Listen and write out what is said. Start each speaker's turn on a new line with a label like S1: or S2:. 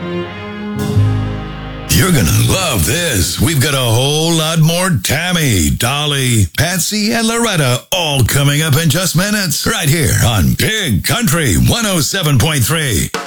S1: You're gonna love this. We've got a whole lot more Tammy, Dolly, Patsy, and Loretta all coming up in just minutes. Right here on Big Country 107.3.